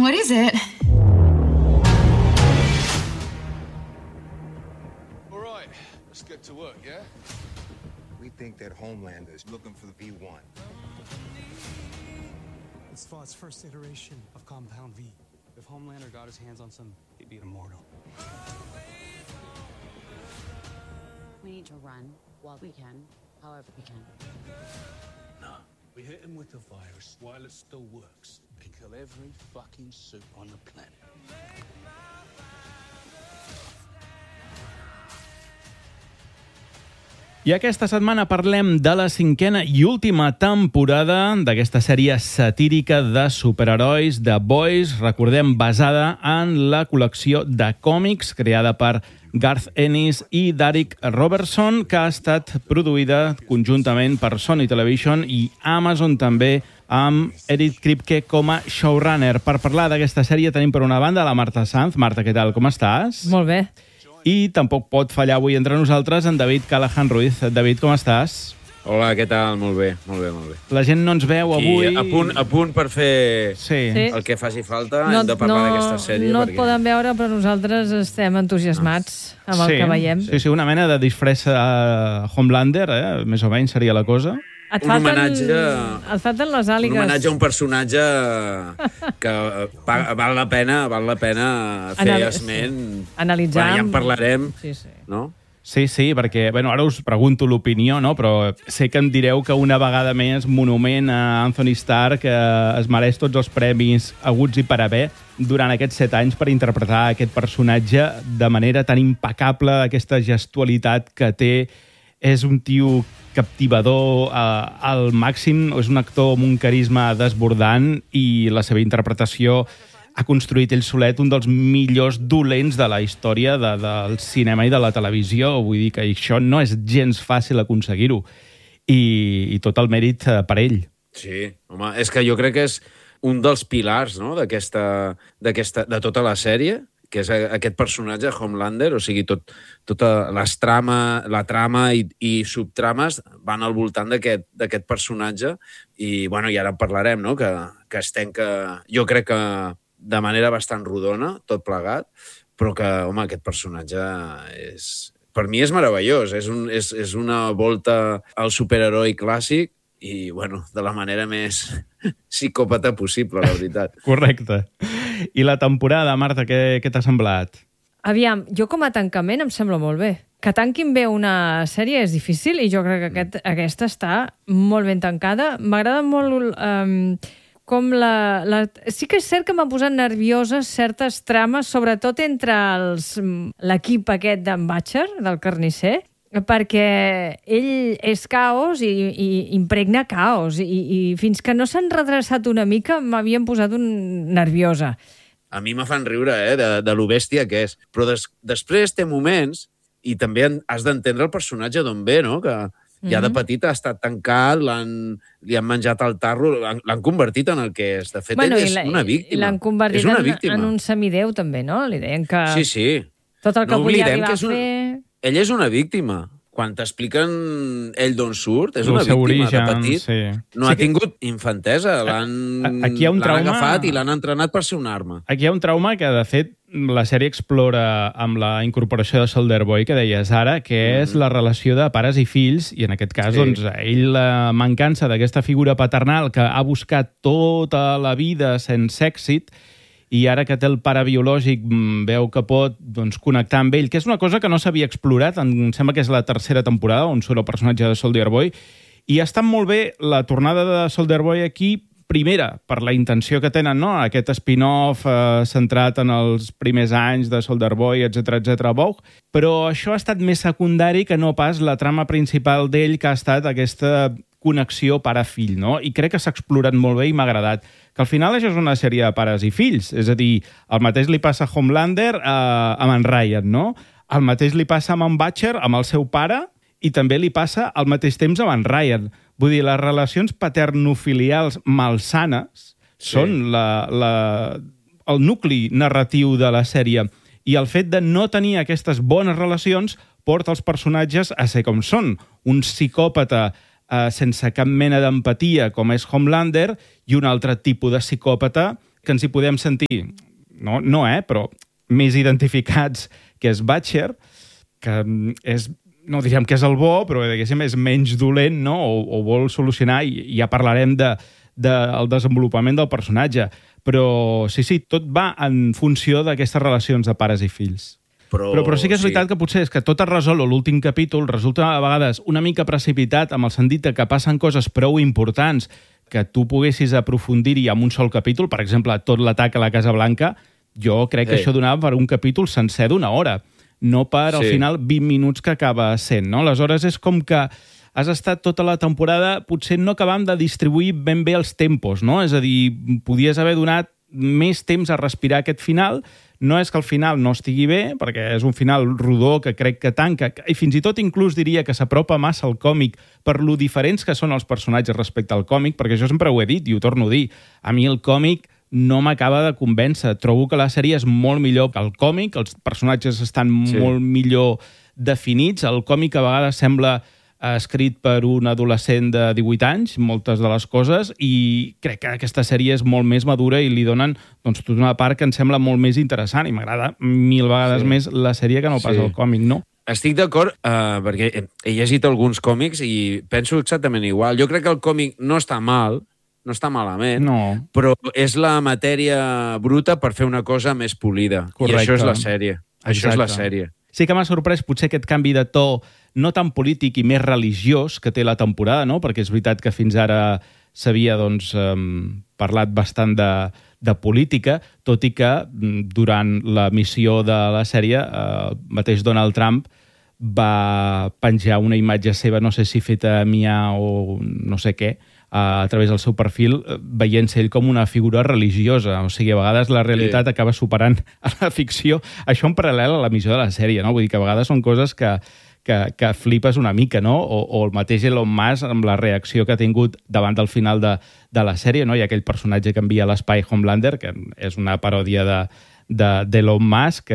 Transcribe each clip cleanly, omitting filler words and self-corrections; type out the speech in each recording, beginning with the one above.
What is it? All right, let's get to work, yeah? We think that Homelander's looking for the V1. It's Vought's first iteration of Compound V. If Homelander got his hands on some, he'd be immortal. We need to run while we can, however we can. No, we hit him with the virus while it still works and kill every fucking suit on the planet. I aquesta setmana parlem de la 5a i última temporada d'aquesta sèrie satírica de superherois The Boys, recordem, basada en la col·lecció de còmics creada per Garth Ennis i Darick Robertson, que ha estat produïda conjuntament per Sony Television i Amazon també, amb Eric Kripke com a showrunner. Per parlar d'aquesta sèrie tenim per una banda la Marta Sanz. Marta, què tal? Com estàs? Molt bé. I tampoc pot fallar avui entre nosaltres en David Callahan Ruiz. David, com estàs? Hola, què tal? Molt bé, molt bé, molt bé. La gent no ens veu avui. A punt per fer sí. El que faci falta. Hem de parlar d'aquesta sèrie. No et poden veure, però nosaltres estem entusiasmats amb el que veiem. Sí, una mena de disfressa Homelander, més o menys seria la cosa. Et falten les àligues. Un homenatge a un personatge que val la pena fer esment. Analitzar. Ja en parlarem, no? Sí, perquè ara us pregunto l'opinió, no? Però sé que em direu que una vegada més Monument a Anthony Starr, que es mereix tots els premis haguts i per haver durant aquests 7 anys per interpretar aquest personatge de manera tan impecable, aquesta gestualitat que té. És un tio captivador al màxim, és un actor amb un carisma desbordant i la seva interpretació ha construït ell solet un dels millors dolents de la història del cinema i de la televisió. Vull dir que això no és gens fàcil aconseguir-ho. I tot el mèrit per ell. Sí, home, és que jo crec que és un dels pilars, no?, de tota la sèrie, que és aquest personatge, Homelander, o sigui, tota la trama i subtrames van al voltant d'aquest personatge i, bueno, i ara en parlarem, no?, que es tanca, jo crec que de manera bastant rodona, tot plegat, però que, home, aquest personatge per mi és meravellós, és una volta al superheroi clàssic i, bueno, de la manera més psicòpata possible, la veritat. Correcte. I la temporada, Marta, què t'ha semblat? Aviam, jo com a tancament em sembla molt bé. Que tanquin bé una sèrie és difícil i jo crec que aquesta està molt ben tancada. M'agrada molt com sí que és cert que m'ha posat nervioses certes trames, sobretot entre l'equip aquest d'en Butcher, del carnisser, perquè ell és caos i impregna caos i fins que no s'han redreçat una mica m'havien posat nerviosa. A mi me fan riure, de lo bèstia que és. Però després té moments, i també has d'entendre el personatge d'on ve, no?, que ja de petit ha estat tancat, li han menjat el tarro, l'han convertit en el que és. De fet, ell és una víctima. I l'han convertit en un semideu, també, no? Li deien que... Sí. Tot el que volia arribar a fer... Ell és una víctima. Quan t'expliquen ell d'on surt, és una víctima de petit. Sí. No ha tingut infantesa. L'han agafat i l'han entrenat per ser una arma. Aquí hi ha un trauma que, de fet, la sèrie explora amb la incorporació de Soldier Boy, que deies ara, que és la relació de pares i fills, i en aquest cas, doncs, ell, la mancança d'aquesta figura paternal que ha buscat tota la vida sense èxit, i ara que té el pare biològic veu que pot connectar amb ell, que és una cosa que no s'havia explorat, em sembla que és la 3a temporada on surt el personatge de Soldier Boy, i està molt bé la tornada de Soldier Boy aquí, primera, per la intenció que tenen, no?, aquest spin-off centrat en els primers anys de Soldier Boy, etc. Però això ha estat més secundari que no pas la trama principal d'ell, que ha estat aquesta connexió pare-fill, no? I crec que s'ha explorat molt bé i m'ha agradat. Que al final això és una sèrie de pares i fills, és a dir, el mateix li passa a Homelander amb en Ryan, no? El mateix li passa amb en Butcher, amb el seu pare, i també li passa al mateix temps amb en Ryan. Vull dir, les relacions paternofilials malsanes són el nucli narratiu de la sèrie. I el fet de no tenir aquestes bones relacions porta els personatges a ser com són. Un psicòpata sense cap mena d'empatia, com és Homelander, i un altre tipus de psicòpata que ens hi podem sentir, no, però més identificats, que és Butcher, que és, no diríem que és el bo, però diguéssim és menys dolent, no? O vol solucionar, i ja parlarem del desenvolupament del personatge. Però sí, tot va en funció d'aquestes relacions de pares i fills. Però sí que és veritat que potser és que tot es resol, o l'últim capítol resulta a vegades una mica precipitat, amb el sentit que passen coses prou importants que tu poguessis aprofundir-hi en un sol capítol. Per exemple, tot l'atac a la Casa Blanca, jo crec que això donava per un capítol sencer d'1 hora, no per, al final, 20 minuts que acaba sent, no? Aleshores, és com que has estat tota la temporada potser no acabant de distribuir ben bé els tempos, no? És a dir, podies haver donat més temps a respirar aquest final. No és que el final no estigui bé, perquè és un final rodó que crec que tanca, i fins i tot inclús diria que s'apropa massa al còmic per lo diferents que són els personatges respecte al còmic, perquè jo sempre ho he dit i ho torno a dir. A mi el còmic no m'acaba de convèncer. Trobo que la sèrie és molt millor que el còmic, els personatges estan molt millor definits. El còmic a vegades sembla escrit per un adolescent de 18 anys, moltes de les coses, i crec que aquesta sèrie és molt més madura i li donen tota una part que em sembla molt més interessant, i m'agrada 1000 vegades més la sèrie que no pas el còmic, no? Estic d'acord, perquè he llegit alguns còmics i penso exactament igual. Jo crec que el còmic no està mal, no està malament, però és la matèria bruta per fer una cosa més polida. Correcte. I això és la sèrie. Això és la sèrie. Sí que m'ha sorprès potser aquest canvi de to no tan polític i més religiós que té la temporada, no? Perquè és veritat que fins ara s'havia parlat bastant de política, tot i que durant l'emissió de la sèrie el mateix Donald Trump va penjar una imatge seva, no sé si feta a Mia o no sé què, a través del seu perfil, veient-se ell com una figura religiosa. O sigui, a vegades la realitat acaba superant a la ficció. Això en paral·lel a l'emissió de la sèrie, no? Vull dir que a vegades són coses que flipes una mica, no? O el mateix Elon Musk amb la reacció que ha tingut davant del final de la sèrie, no? Hi ha aquell personatge que envia a l'espai, Homelander, que és una paròdia d'Elon Musk.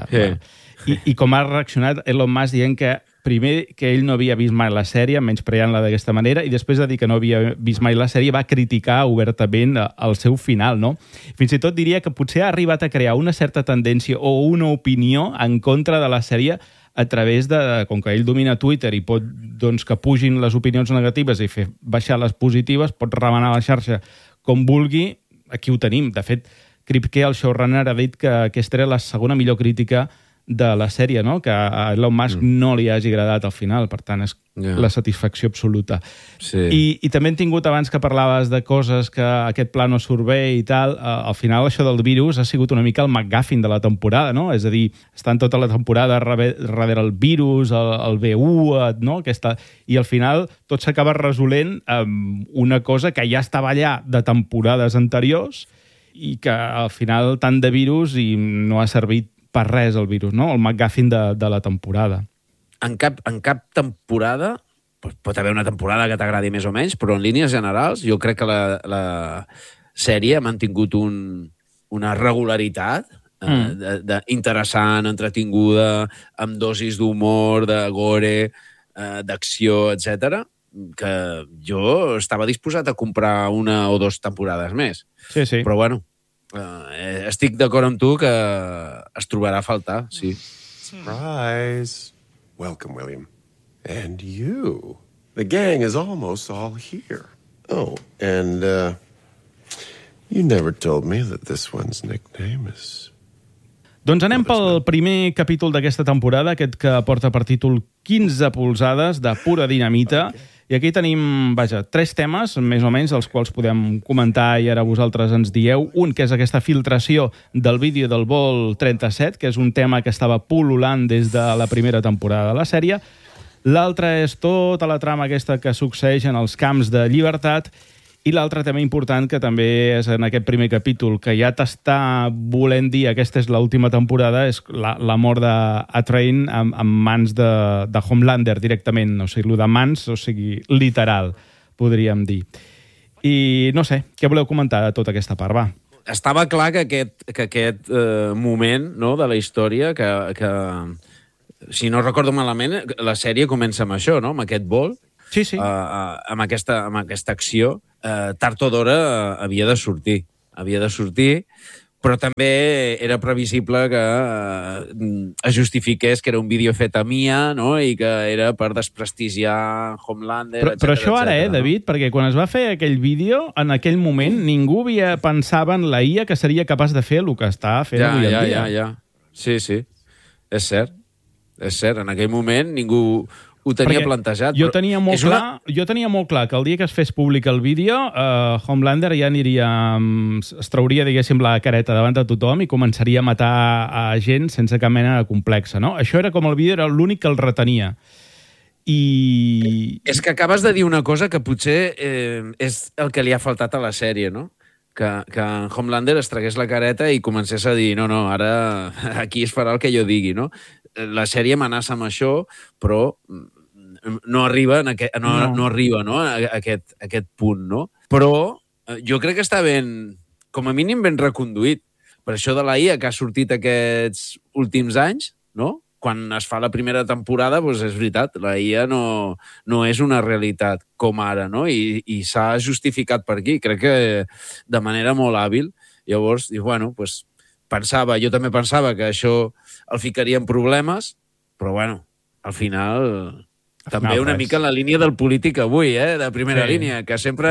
I com ha reaccionat Elon Musk dient que primer que ell no havia vist mai la sèrie, menyspreant-la d'aquesta manera, i després de dir que no havia vist mai la sèrie, va criticar obertament el seu final, no? Fins i tot diria que potser ha arribat a crear una certa tendència o una opinió en contra de la sèrie a través de, com que ell domina Twitter i pot que pugin les opinions negatives i fer baixar les positives, pot remenar la xarxa com vulgui, aquí ho tenim. De fet, Kripke, el showrunner, ha dit que aquesta era la segona millor crítica de la sèrie, no? Que a Elon Musk no li hagi agradat al final, per tant és la satisfacció absoluta. I també hem tingut, abans que parlaves de coses que aquest pla no surt bé i tal, al final això del virus ha sigut una mica el McGuffin de la temporada, no? És a dir, estan tota la temporada darrere el virus, el V1, no? I al final tot s'acaba resolent amb una cosa que ja estava allà de temporades anteriors i que al final tant de virus i no ha servit per res el virus, no? El McGuffin de la temporada. En cap temporada, pot haver una temporada que t'agradi més o menys, però en línies generals jo crec que la sèrie ha mantingut una regularitat interessant, entretinguda, amb dosis d'humor, de gore, d'acció, etc, que jo estava disposat a comprar 1 o 2 temporades més. Sí. Però bueno, estic d'acord amb tu que es trobarà a faltar, sí. Surprise. Welcome, William. And you. The gang is almost all here. Oh, and you never told me that this one's nickname is... Doncs anem pel primer capítol d'aquesta temporada, aquest que porta per títol 15 polzades de pura dinamita. I aquí tenim, 3 temes, més o menys, els quals podem comentar i ara vosaltres ens dieu. Un, que és aquesta filtració del vídeo del vol 37, que és un tema que estava pul·lulant des de la primera temporada de la sèrie. L'altre és tota la trama aquesta que succeeix en els camps de llibertat. I l'altre tema important, que també és en aquest primer capítol, que ja t'està volent dir aquesta és l'última temporada, és la mort d'Atrain en mans de Homelander directament. O sigui, el de mans, o sigui, literal, podríem dir. I no sé, què voleu comentar de tota aquesta part, va? Estava clar que aquest moment, no, de la història, que si no recordo malament, la sèrie comença amb això, no? Amb aquest vol. Sí. Amb aquesta acció, tard o d'hora havia de sortir. havia de sortir, però també era previsible que es justifiqués que era un vídeo fet a Mia, no? I que era per desprestigiar Homelander, Però això ara, David, perquè quan es va fer aquell vídeo, en aquell moment ningú pensava en la IA que seria capaç de fer el que està fent avui en dia. Ja. Sí, és cert. És cert, en aquell moment ningú ho tenia plantejat. Jo tenia molt clar que el dia que es fes públic el vídeo, Homelander ja aniria... es trauria, diguéssim, la careta davant de tothom i començaria a matar a gent sense cap mena de complexa, no? Això era com el vídeo, era l'únic que el retenia. I... És que acabes de dir una cosa que potser és el que li ha faltat a la sèrie, no? Que en Homelander es tragués la careta i comencés a dir no, ara aquí es farà el que jo digui, no? La sèrie amenaça amb això, però no arriba a aquest punt, no? Però jo crec que està ben, com a mínim ben reconduït. Per això de la IA que ha sortit aquests últims anys, no? Quan es fa la primera temporada, doncs és veritat, la IA no és una realitat com ara, no? I s'ha justificat per aquí, crec que de manera molt hàbil. Llavors, bueno, doncs jo també pensava que això el ficaria en problemes, però bueno, al final també una mica en la línia del polític avui, de primera línia, que sempre,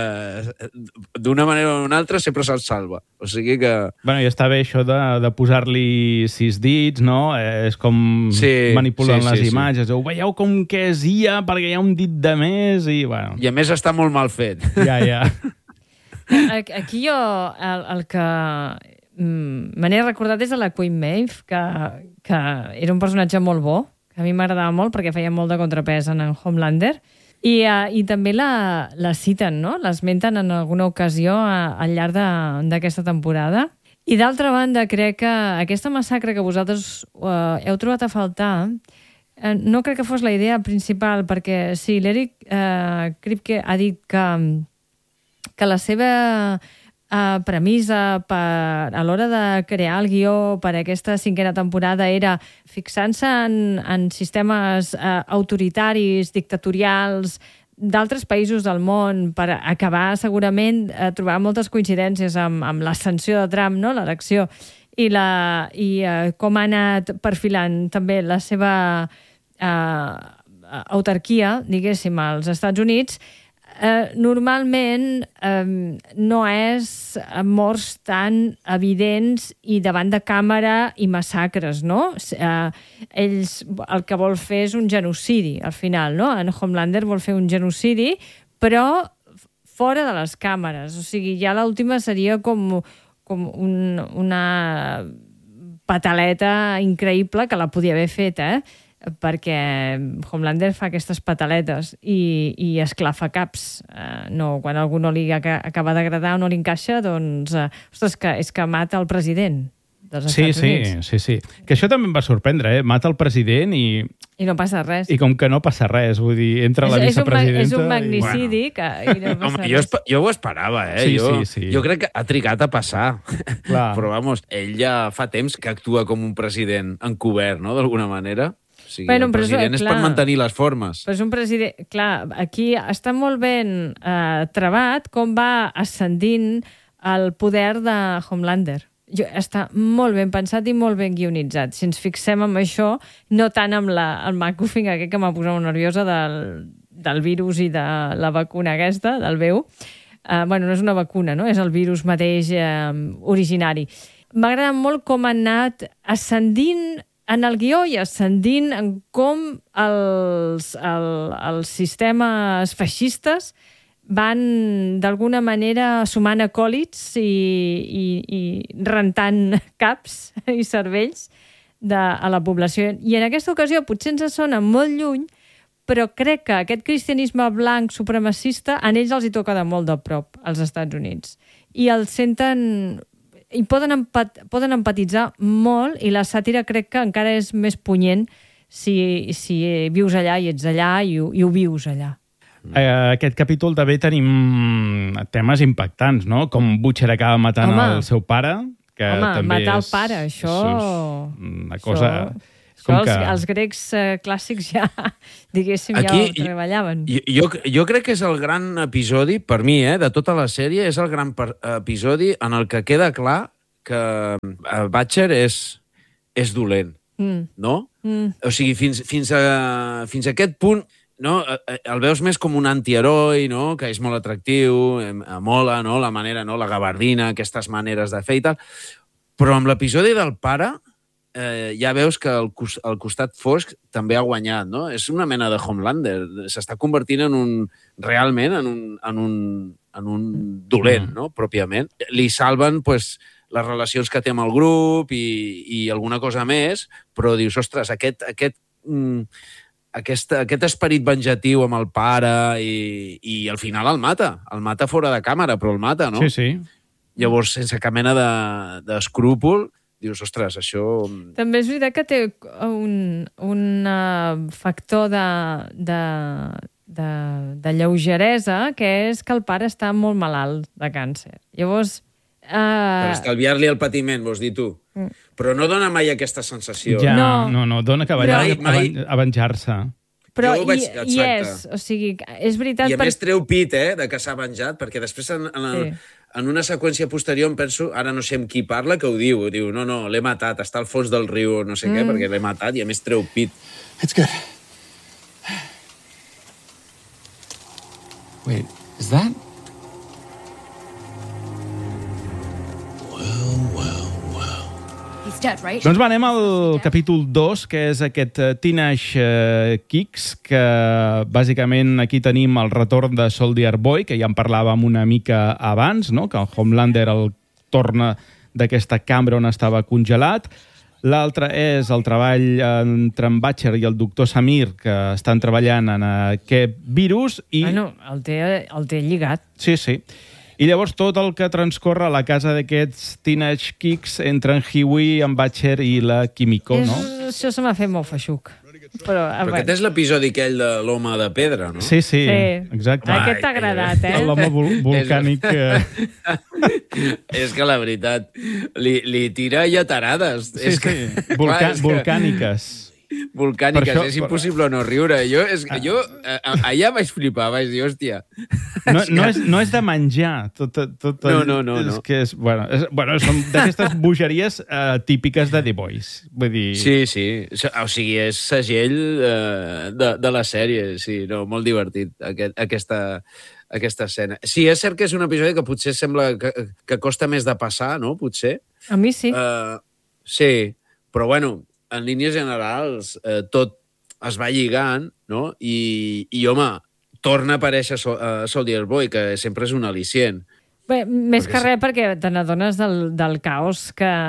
d'una manera o una altra, sempre se'l salva. O sigui que... Bueno, i està bé això de posar-li 6 dits, no? És com manipulen les imatges. Ho veieu com que és IA perquè hi ha un dit de més i, bueno... I a més està molt mal fet. Ja. Aquí jo, el que me n'he recordat és de la Queen Maeve, que era un personatge molt bo, que a mi m'agradava molt perquè feia molt de contrapès en Homelander, i també la citen, no? L'esmenten en alguna ocasió al llarg d'aquesta temporada. I d'altra banda, crec que aquesta massacre que vosaltres heu trobat a faltar no crec que fos la idea principal, perquè sí, l'Eric Kripke ha dit que la seva premissa a l'hora de crear el guió per a aquesta 5a temporada era fixant-se en sistemes autoritaris, dictatorials d'altres països del món per acabar segurament trobar moltes coincidències amb l'ascensió de Trump, no? L'elecció, i com ha anat perfilant també la seva autarquia, diguéssim, als Estats Units. Normalment no és morts tan evidents i davant de càmera i massacres, no? Ells el que vol fer és un genocidi, al final, no? En Homelander vol fer un genocidi, però fora de les càmeres. O sigui, ja l'última seria com una pataleta increïble que la podia haver fet, perquè Homelander fa aquestes pataletes i esclafa caps. Quan algú no li acaba d'agradar o no li encaixa, doncs, ostres, és que mata el president dels Estats Units. Sí. Que això també em va sorprendre, Mata el president i no passa res. I com que no passa res, vull dir, entra la vicepresidenta... És un magnicidi i no passa res. Jo ho esperava, Sí. Jo crec que ha trigat a passar. Clar. Però, vamos, ell ja fa temps que actua com un president encobert, no?, d'alguna manera. O sigui, el president és per mantenir les formes. Però és un president... Clar, aquí està molt ben trebat com va ascendint el poder de Homelander. Està molt ben pensat i molt ben guionitzat. Si ens fixem en això, no tant amb el MacGuffin aquest que m'ha posat molt nerviosa del virus i de la vacuna aquesta, del veu. Bueno, no és una vacuna, no? És el virus mateix originari. M'ha agradat molt com ha anat ascendint en el guió i ascendint en com els sistemes feixistes van d'alguna manera sumant acòlits i rentant caps i cervells a la població. I en aquesta ocasió potser ens sona molt lluny, però crec que aquest cristianisme blanc supremacista en ells els hi toca de molt de prop als Estats Units. I el senten... i poden empatitzar molt, i la sàtira crec que encara és més punyent si vius allà i ets allà i ho vius allà. Aquest capítol també tenim temes impactants, no? Com Butcher acaba matant el seu pare, que també matar el pare, això... És una cosa... Això que... els grecs clàssics ja, diguéssim, Aquí, ja ho treballaven. Jo crec que és el gran episodi, per mi, de tota la sèrie, és el gran episodi en el que queda clar que Butcher és dolent, no? O sigui, fins a aquest punt, no? El veus més com un antiheroi, no? Que és molt atractiu, mola, no? La manera, no? La gabardina, aquestes maneres de fer i tal. Però amb l'episodi del pare ja veus que el costat fosc també ha guanyat, no? És una mena de Homelander. S'està convertint realment en un dolent, no? Pròpiament. Li salven, pues, les relacions que té amb el grup i alguna cosa més, però dius, ostres, aquest esperit venjatiu amb el pare i al final el mata fora de càmera, però el mata, no? Sí, sí. Llavors, sense cap mena d'escrúpol, dius, ostres, això... També és veritat que té un factor de lleugeresa, que és que el pare està molt malalt de càncer. Llavors... Per estalviar-li el patiment, vols dir tu. Però no dona mai aquesta sensació. Ja, no, dona que a venjar-se. Però hi és, o sigui, és veritat... I a més treu pit, de que s'ha venjat, perquè després en una seqüència posterior em penso, ara no sé amb qui parla, que ho diu, no, l'he matat, està al fons del riu, no sé què, perquè l'he matat, i a més treu pit. It's good. Wait, is that... Doncs va, anem al capítol 2, que és aquest Teenage Kicks, que bàsicament aquí tenim el retorn de Soldier Boy, que ja en parlàvem una mica abans, no? Que el Homelander el torna d'aquesta cambra on estava congelat. L'altre és el treball entre en Butcher i el doctor Samir, que estan treballant en aquest virus. Bueno, el té lligat. Sí. I llavors tot el que transcorre a la casa d'aquests Teenage Kicks entre en Huey, en Butcher i la Kimiko, no? Això se m'ha fet molt feixuc. Però aquest és l'episodi aquell de l'home de pedra, no? Sí, exacte. Aquest t'ha agradat, L'home volcànic. És que la veritat, li tira llatarades. Sí. Volcàniques. Volcàniques, és impossible no riure. Jo allà vaig flipar, vaig dir, hòstia... No és de menjar. No. És que són d'aquestes bogeries típiques de The Boys. Vull dir... Sí. O sigui, és segell de la sèrie, sí. No, molt divertit, aquesta escena. Sí, és cert que és un episodi que potser sembla que costa més de passar, no? Potser. A mi sí. Sí, però bueno... En línies generals, tot es va lligant, no? I home, torna a aparèixer Soldier Boy, que sempre és un al·licient. Bé, més que res perquè te n'adones del caos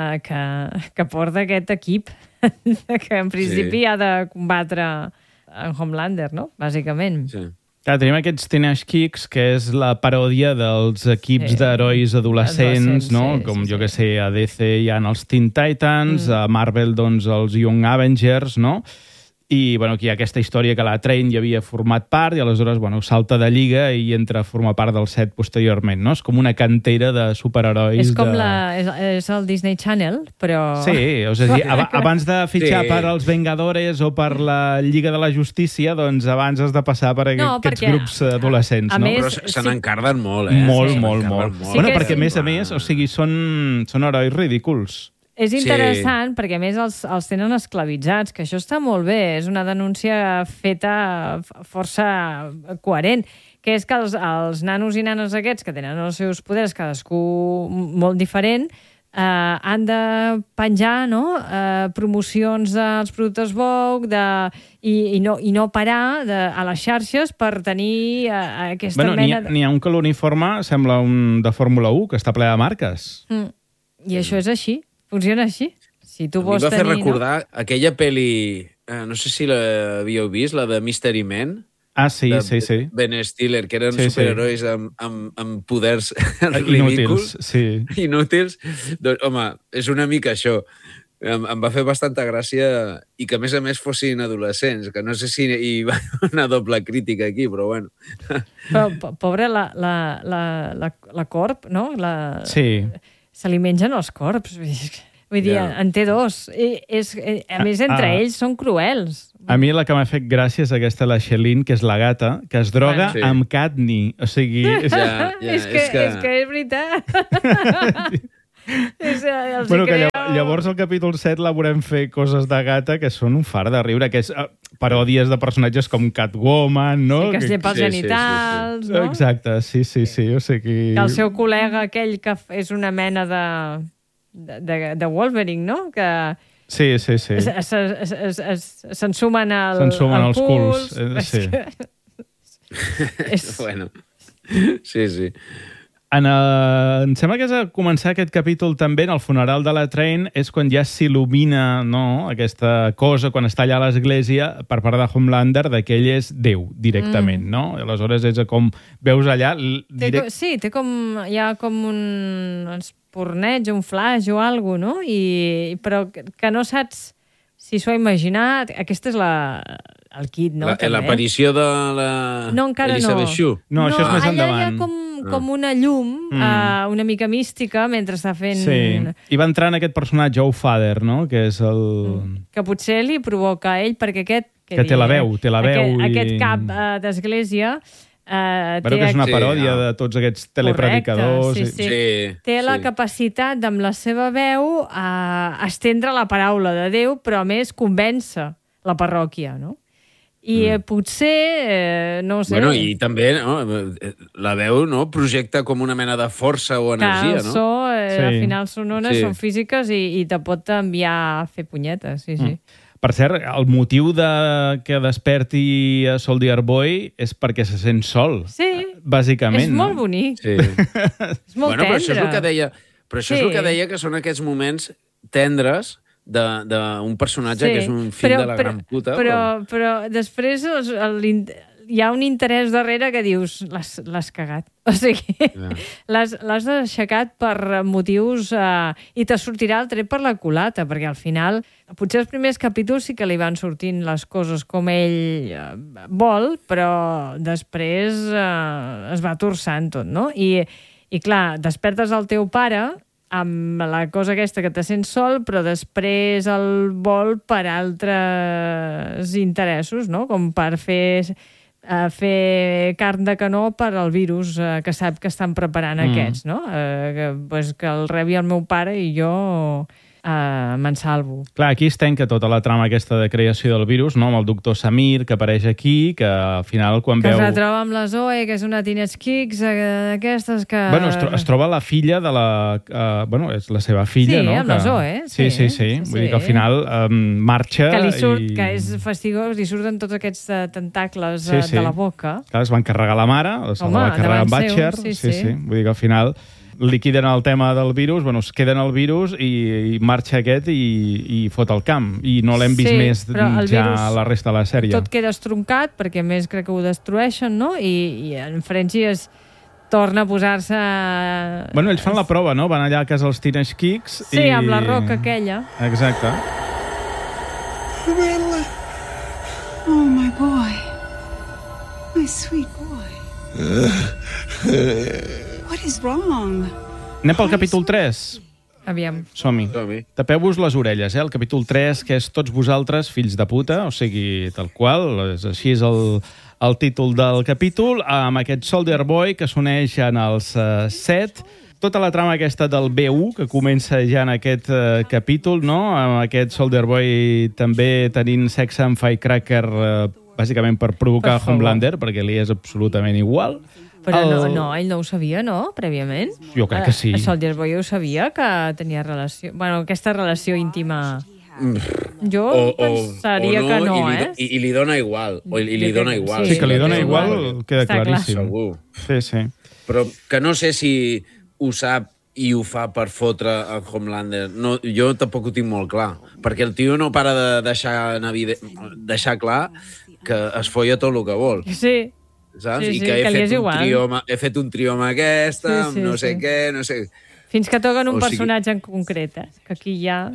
que porta aquest equip, que en principi ha de combatre en Homelander, no? Bàsicament. Sí. Clar, tenim aquests Teenage Kicks, que és la paròdia dels equips d'herois adolescents, no? Com jo que sé, a DC hi ha els Teen Titans, a Marvel, doncs, els Young Avengers, no? I, bueno, aquí hi ha aquesta història que la Train ja havia format part i aleshores, bueno, salta de lliga i entra a formar part del set posteriorment, no? És com una cantera de superherois. És com és el Disney Channel, però... Sí, o sigui, abans de fitxar per als Vengadores o per la Lliga de la Justícia, doncs abans has de passar per aquests grups adolescents, no? Però se n'encarden molt, Molt. Bueno, perquè a més, o sigui, són herois ridículs. És interessant perquè, a més, els tenen esclavitzats, que això està molt bé, és una denúncia feta força coherent, que és que els nanos i nanes aquests que tenen els seus poders, cadascú molt diferent, han de penjar, no? Promocions dels productes Vogue i no parar a les xarxes per tenir aquesta mena... N'hi ha un que l'uniforme sembla un de Fórmula 1, que està ple de marques. I això és així. Funciona així. Si tu vols tenir... Em va fer recordar aquella pel·li, no sé si l'havíeu vist, la de Mystery Men. Ah, sí. Ben Stiller, que eren superherois amb poders ridículs. Inútils. Doncs, home, és una mica això. Em va fer bastanta gràcia i que, a més fossin adolescents, que no sé si hi va una doble crítica aquí, però bueno. Però, pobra, la corp, no? Sí. Se li mengen els corps. Vull dir, Ja. en té dos. A més, entre ells són cruels. A mi la que m'ha fet gràcia és aquesta, la Shelin, que és la gata, que es droga Sí. amb Katni. O sigui... Ja, és que és veritat. Bueno, que llavors al capítol 7 la veurem fer coses de gata que són un far de riure, que és paròdies de personatges com Catwoman, no? Sí, que es llepa els Sí, genitals, no? Exacte, sí. O sigui... Que el seu col·lega aquell que és una mena de Wolverine, no? Que Sí. s'ensumen S'ensumen els culs. Sí. Bueno, sí. Em sembla que és a començar aquest capítol també, en el funeral de la Train, és quan ja s'il·lumina, no?, aquesta cosa, quan està allà a l'església, per part de Homelander, que ell és Déu, directament, no? Aleshores és com veus allà... Sí, té com... Hi ha com un esporneig, un flash o alguna cosa, no? Però que no saps si s'ho ha imaginat. Aquesta és el kit, no? L'aparició de la No, encara Elizabeth no. Shue. No, això és més allà endavant. hi ha com una llum, una mica mística, mentre està fent... Sí, i va entrar en aquest personatge, Joe Father, no?, que és el... Que potser li provoca a ell, perquè aquest... Que té la veu Aquest cap d'església Bueno, que és una paròdia de tots aquests telepredicadors. Correcte, sí. Té la capacitat, amb la seva veu, a estendre la paraula de Déu, però a més convèncer la parròquia, no? I potser, no ho sé... Bueno, i també, no? La veu, no?, projecta com una mena de força o energia, el no? so, al final són ones, Sí. són físiques i te pot enviar a fer punyetes, sí. Per cert, el motiu que desperti a Soldier Boy és perquè se sent sol. Sí. Bàsicament. És molt bonic. Sí. És molt Però això és el tendre. que deia... Però això és el que deia, que són aquests moments tendres d'un personatge que és un fill de la gran puta. Però després hi ha un interès darrere que dius, l'has cagat. O sigui, l'has aixecat per motius... I te sortirà el tret per la culata, perquè al final, potser els primers capítols sí que li van sortint les coses com ell vol, però després es va torçant tot, no? I clar, despertes el teu pare amb la cosa aquesta que te sents sol, però després el vol per altres interessos, no? Com per fer carn de canó per al virus que sap que estan preparant aquests, no? Que el rebi el meu pare i jo me'n salvo. Clar, aquí es tanca tota la trama aquesta de creació del virus, no?, amb el doctor Samir, que apareix aquí, que al final quan que veu... es retroba amb la Zoe, que és una teenage kicks d'aquestes que... Bueno, es troba la filla de la... bueno, és la seva filla, Sí, no? amb la Zoe, Sí. Vull dir que al final marxa que li surt, i... que és fastigós, li surten tots aquests tentacles Sí. de la boca. Clar, es van carregar la mare, se la va carregar amb Batcher. Sí. Vull dir que al final liquiden el tema del virus, bueno, es queden el virus i marxa aquest i fot el camp. I no l'hem vist més ja a la resta de la sèrie. Tot queda estroncat, perquè a més crec que ho destrueixen, no? I en Frenzy torna a posar-se... Bueno, ells fan la prova, no? Van allà a casa dels Teenage Kicks Sí, amb la roca aquella. Exacte. Oh, my boy. My sweet boy. What is wrong? Anem pel capítol 3. Aviam. Som-hi. Tapeu-vos les orelles, El capítol 3, que és Tots vosaltres, fills de puta, o sigui, tal qual, així és el títol del capítol, amb aquest Soldier Boy que s'uneix en els 7. Tota la trama aquesta del B1, que comença ja en aquest capítol, no?, amb aquest Soldier Boy també tenint sexe amb Firecracker, bàsicament per provocar Homelander, perquè li és absolutament igual. Però no, ell no ho sabia, no?, prèviament. Jo crec que sí. El Soldier Boy ho sabia, que tenia relació... Bueno, aquesta relació íntima... Jo pensaria que no, I li dona igual. I li dona igual. Sí, que li dona igual, queda claríssim. Segur. Sí. Però que no sé si ho sap i ho fa per fotre el Homelander. No, jo tampoc ho tinc molt clar. Perquè el tio no para de deixar clar que es folla tot el que vol. Sí. Saps? Sí, I que he fet un trio amb aquesta, amb no sé què, no sé... Fins que toquen un personatge en concret, que aquí ja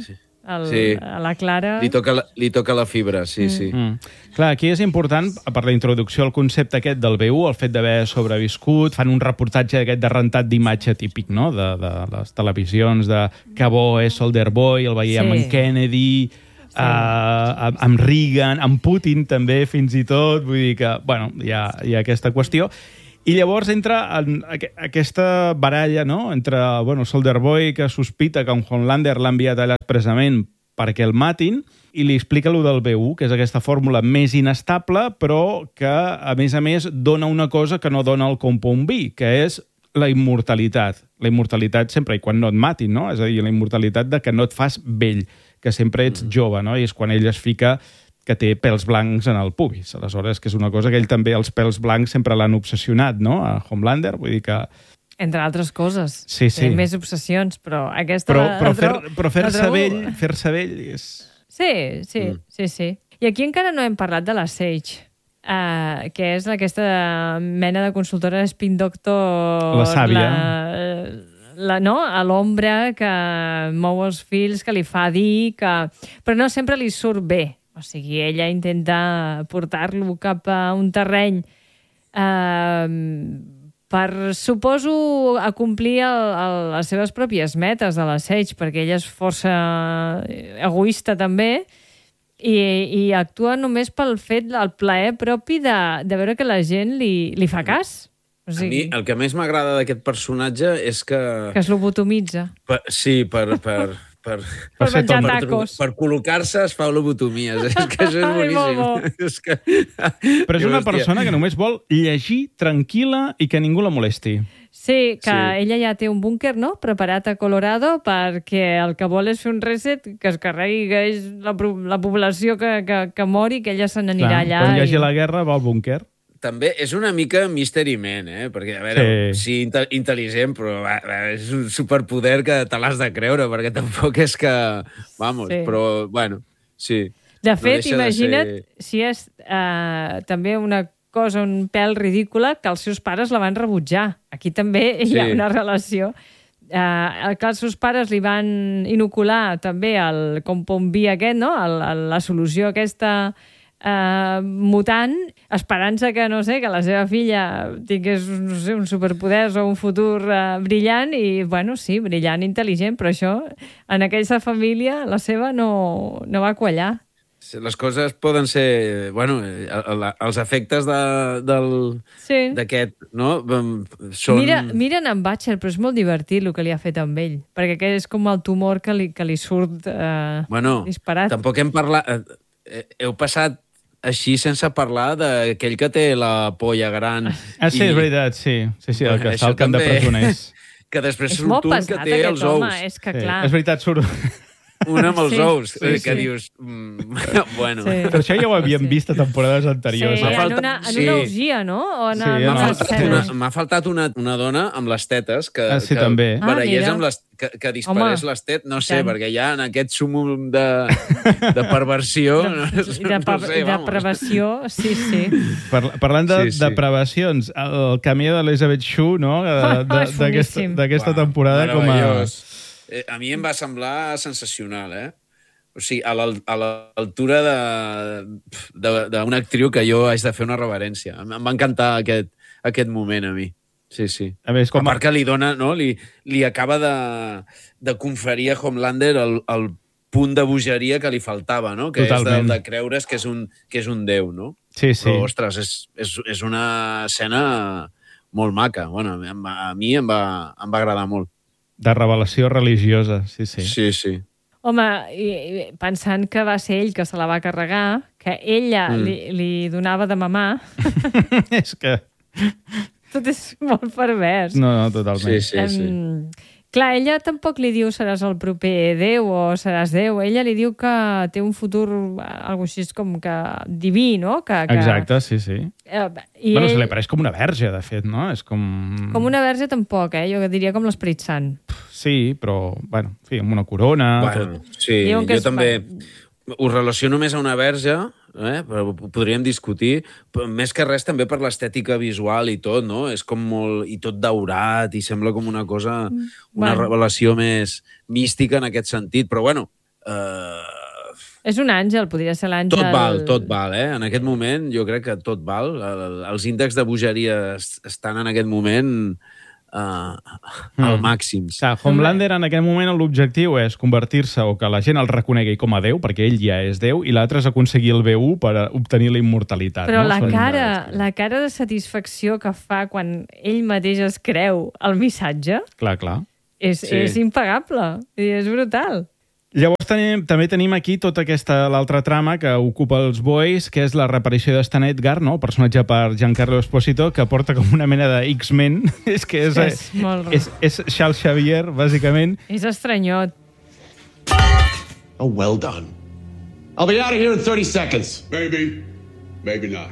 a la Clara. Li toca la fibra, sí. Clar, aquí és important, per la introducció al concepte aquest del B1, el fet d'haver sobreviscut, fan un reportatge aquest de rentat d'imatge típic, no?, de les televisions, de que bo és Soldier Boy, el veiem en Kennedy, amb Reagan, amb Putin també, fins i tot, vull dir que, bueno, hi ha aquesta qüestió. I llavors entra en aquesta baralla, no?, entre, bueno, Soldier Boy, que sospita que un Homelander l'ha enviat allà expressament perquè el matin, i li explica allò del B1, que és aquesta fórmula més inestable, però que, a més, dona una cosa que no dona el Compound V, que és la immortalitat. La immortalitat sempre i quan no et matin, no? És a dir, la immortalitat de que no et fas vell, que sempre ets jove, no? I és quan ell es fica que té pèls blancs en el pubis. Aleshores, que és una cosa que ell també, els pèls blancs, sempre l'han obsessionat, no?, a Homelander, vull dir que... Entre altres coses. Sí. Té més obsessions, però aquesta... Però fer-se vell és... Sí. I aquí encara no hem parlat de la Sage, que és aquesta mena de consultora spin doctor... La sàvia. A l'ombra que mou els fils, que li fa dir que... Però no sempre li surt bé. O sigui, ella intenta portar-lo cap a un terreny per, suposo, acomplir les seves pròpies metes de la Sage, perquè ella és força egoista també, i actua només pel fet, el plaer propi de veure que la gent li fa cas. O sigui, a mi el que més m'agrada d'aquest personatge és que... Que es lobotomitza. Per menjar tacos. Per col·locar-se es fa lobotomies. És que això és boníssim. Però és una persona que només vol llegir tranquil·la i que ningú la molesti. Sí, que ella ja té un búnquer, no?, preparat a Colorado perquè el que vol és fer un reset, que es carregui la població que mori, que ella se n'anirà allà. Quan hi hagi la guerra va al búnquer. També és una mica Mystery Man, perquè, a veure, sí, intel·ligent, però és un superpoder que te l'has de creure, perquè tampoc és que... Vamos, però, bueno, sí. De fet, imagina't si és també una cosa, un pèl ridícula, que els seus pares la van rebutjar. Aquí també hi ha una relació. Que els seus pares li van inocular també el Compound V aquest, no?, la solució aquesta... mutant, esperant-se que, no sé, que la seva filla tingués, no sé, un superpoders o un futur brillant, i, bueno, sí, brillant, intel·ligent, però això, en aquella família, la seva no va quallar. Les coses poden ser... Bueno, els efectes d'aquest, no? Són... Mira'n en Butcher, però és molt divertit el que li ha fet amb ell, perquè aquest és com el tumor que li surt disparat. Tampoc hem parlat... Heu passat així sense parlar d'aquell que té la polla gran. Sí, és veritat, sí. El que està al camp de presoners. Que després surt un que té els ous. Home, és que clar. És veritat, surt... Un amb els ous, que dius... Bueno. Per això ja ho havíem vist a temporades anteriors. Sí, en una orgia, no? M'ha faltat una dona amb les tetes que barallés amb les... que disparés les tetes, no sé, perquè ja en aquest súmum de perversió... I de prevenció, sí. Parlant de depravacions, el camí d'Elizabeth Shue, no?, d'aquesta temporada com a... A mi em va semblar sensacional, O sigui, a l'altura d'una actriu que jo haig de fer una reverència. Em va encantar aquest moment, a mi. Sí. A part que li dona, no? Li acaba de conferir a Homelander el punt de bogeria que li faltava, no? Que Totalment. és de creure's que és un déu, no? Sí. Però, ostres, és una escena molt maca. Bueno, a mi em va agradar molt. De revelació religiosa, sí. Sí. Home, pensant que va ser ell que se la va carregar, que ella li donava de mamar... És que... Tot és molt pervers. No, totalment. Sí. Clar, ella tampoc li diu seràs el proper Déu o seràs Déu. Ella li diu que té un futur, algo així com que diví, no? Exacte, sí. Se li apareix com una verge, de fet, no? És com... Com una verge tampoc, Jo diria com l'Esperit Sant. Sí, però, bueno, en fi, amb una corona... Bueno, sí, jo també ho relaciono més a una verge, però ho podríem discutir, però més que res també per l'estètica visual i tot, no? És com molt... i tot daurat, i sembla com una cosa... una revelació més mística en aquest sentit. Però, bueno, És un àngel, podria ser l'àngel... Tot val, eh? En aquest moment jo crec que tot val. Els índexs de bogeria estan en aquest moment al màxim. Clar, Homelander en aquest moment l'objectiu és convertir-se o que la gent el reconegui com a Déu, perquè ell ja és Déu, i l'altre és aconseguir el B1 per obtenir la immortalitat. Però no? la cara de satisfacció que fa quan ell mateix es creu el missatge Clar. és impagable. És brutal. Llavors també tenim aquí tota l'altra trama que ocupa els bois, que és la reaparició de Stan Edgar, no? El personatge per Giancarlo Esposito, que porta com una mena de X-Men. És Charles Xavier, bàsicament. És estranyot. Oh, well done. I'll be out of here in 30 seconds. Maybe. Maybe not.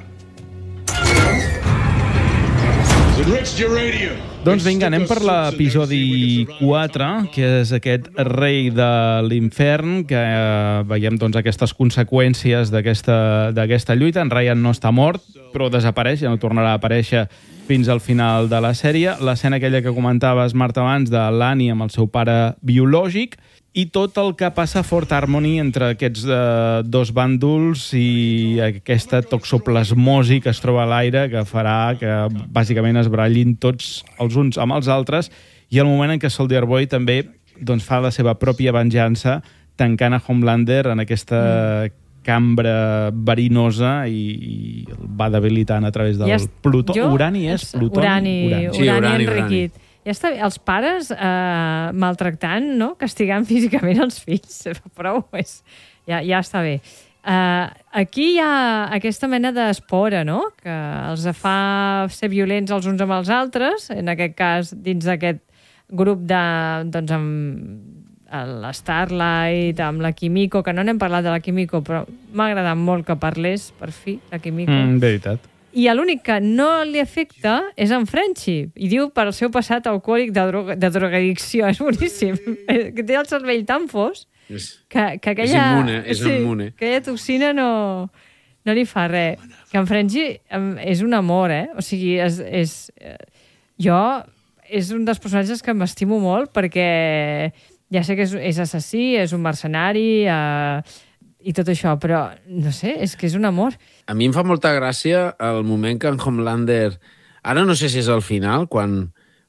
It's enriched uranium. Doncs vinga, anem per l'episodi 4, que és aquest rei de l'infern, que veiem doncs, aquestes conseqüències d'aquesta lluita. En Ryan no està mort, però desapareix, ja no tornarà a aparèixer fins al final de la sèrie. L'escena aquella que comentaves, Marta, abans, de l'Annie amb el seu pare biològic, i tot el que passa a Fort Harmony entre aquests dos bàndols i aquesta toxoplasmosi que es troba a l'aire que farà que bàsicament es barallin tots els uns amb els altres, i el moment en què Soldier Boy també doncs, fa la seva pròpia venjança tancant a Homelander en aquesta cambra verinosa i el va debilitant a través del plutó. Urani és plutoni? Urani enriquit. Ja està bé, els pares maltractant, no? Castigant físicament els fills. Prou, ja està bé. Aquí hi ha aquesta mena d'espora, no? Que els fa ser violents els uns amb els altres, en aquest cas dins d'aquest grup doncs amb la Starlight, amb la Kimiko, que no n'hem parlat de la Kimiko, però m'ha agradat molt que parlés, per fi, la Kimiko. Veritat. I l'únic que no li afecta és en Frenchie. I diu per el seu passat alcohòlic de drogadicció. És boníssim. Que té el cervell tan fos que aquella... És immune. Que aquella toxina no li fa res. Que en Frenchie és un amor, eh? O sigui, jo és un dels personatges que m'estimo molt perquè ja sé que és assassí, és un mercenari... i tot això, però no sé, és que és un amor. A mi em fa molta gràcia el moment que en Homelander... Ara no sé si és al final, quan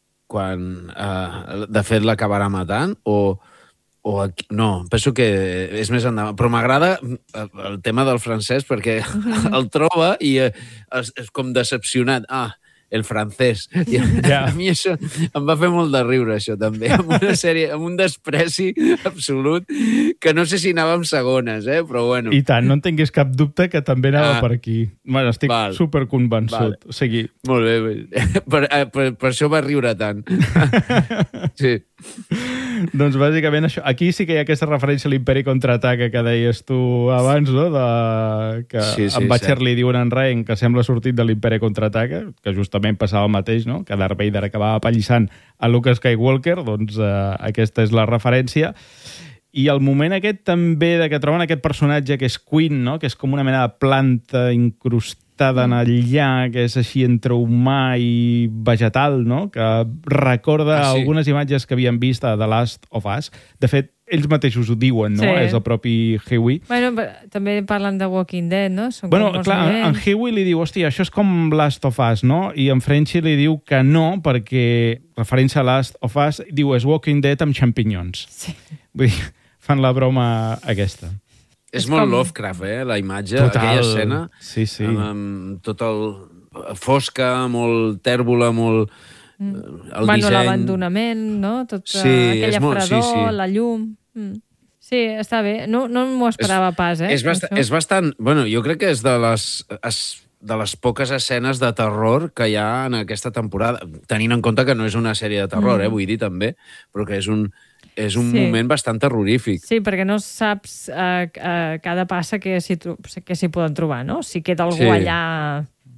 de fet l'acabarà matant, o aquí, no, penso que és més endavant. Però m'agrada el tema del francès perquè el troba i és com decepcionat. El francès. A mi això em va fer molt de riure, això, també. Amb una sèrie, amb un despreci absolut, que no sé si anava amb segones, però bueno. I tant, no en tinguis cap dubte que també anava per aquí. Bueno, estic superconvençut. O sigui... Molt bé. Per això va riure tant. Sí. Doncs bàsicament això. Aquí sí que hi ha aquesta referència a l'Imperi Contraataca que deies tu abans, no? Que en Butcher li diuen en Ryan que sembla sortit de l'Imperi Contraataca, que justament passava el mateix, no? Que Darth Vader acabava apallissant a Luke Skywalker, doncs aquesta és la referència. I el moment aquest també de que troben aquest personatge que és Queen, no? Que és com una mena de planta incrustada en el llac, que és així entre humà i vegetal, no? Que recorda algunes imatges que havíem vist a The Last of Us. De fet, ells mateixos ho diuen, no? És el propi Huey. Bueno, també parlen de Walking Dead, no? Clar, en Huey li diu, hòstia, això és com Last of Us, no? I en Frenchie li diu que no, perquè, referència a Last of Us, diu, és Walking Dead amb xampinyons. Sí. Vull dir, fan la broma aquesta. És molt Lovecraft, la imatge, aquella escena. Sí. Amb tot el... fosca, molt tèrbula, molt... El disseny... l'abandonament, no? Aquella fredor, la llum... Sí, està bé. No m'ho esperava pas, És bastant... Bueno, jo crec que és de les poques escenes de terror que hi ha en aquesta temporada, tenint en compte que no és una sèrie de terror, vull dir, també, però que és un moment bastant terrorífic. Sí, perquè no saps cada passa que s'hi poden trobar, no? Si queda algú allà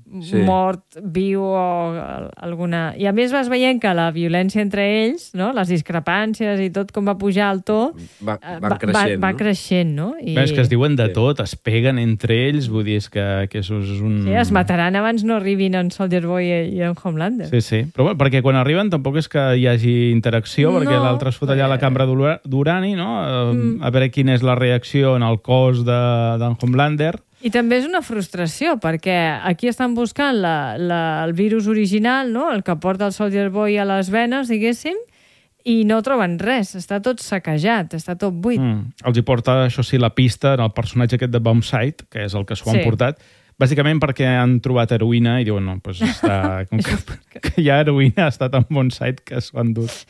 mort, viu o alguna... I a més vas veient que la violència entre ells, no? Les discrepàncies i tot com va pujar el to, van creixent, va creixent, no? I... És que es diuen de tot, es peguen entre ells, vull dir, és que això és un... Sí, es mataran abans no arribin en Soldier Boy i en Homelander. Sí. Però bueno, perquè quan arriben tampoc és que hi hagi interacció, perquè l'altre es fot allà a la cambra d'urani, no? A veure quina és la reacció en el cos d'en Homelander. I també és una frustració, perquè aquí estan buscant el virus original, no? El que porta el Soldier Boy a les venes, diguéssim, i no troben res. Està tot saquejat, està tot buit. Els hi porta, això sí, la pista en el personatge aquest de Bombsight, que és el que s'ho han portat, bàsicament perquè han trobat heroïna i diuen, no, doncs està... Com que hi ha heroïna, ha estat en Bombsight que s'ho han dut.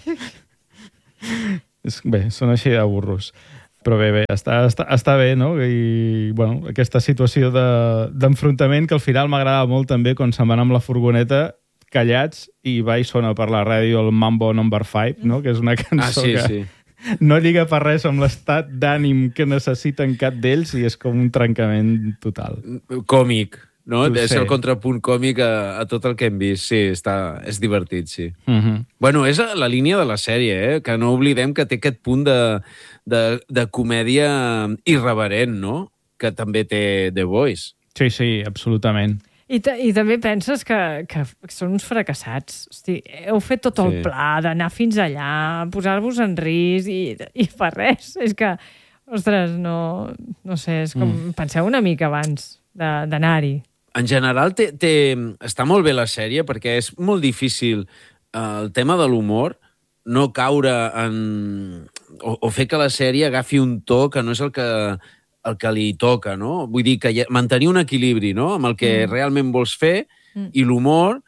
Bé, són així de burros. Però bé, està bé, no? I, bueno, aquesta situació d'enfrontament que al final m'agradava molt també quan se'n van amb la furgoneta callats i va i sona per la ràdio el Mambo No. 5, no? Que és una cançó que no lliga per res amb l'estat d'ànim que necessiten cap d'ells i és com un trencament total. Còmic, no? És el contrapunt còmic a tot el que hem vist. Sí, és divertit, sí. Bueno, és la línia de la sèrie, que no oblidem que té aquest punt de comèdia irreverent, no? Que també té The Boys. Sí, absolutament. I també penses que són uns fracassats. Hosti, heu fet tot el pla d'anar fins allà, posar-vos en risc i per res. És que, ostres, no sé, és com... Penseu una mica abans d'anar-hi. En general, està molt bé la sèrie perquè és molt difícil el tema de l'humor no caure en... o fer que la sèrie agafi un to que no és el que li toca, no? Vull dir, que mantenir un equilibri, no?, amb el que realment vols fer i l'humor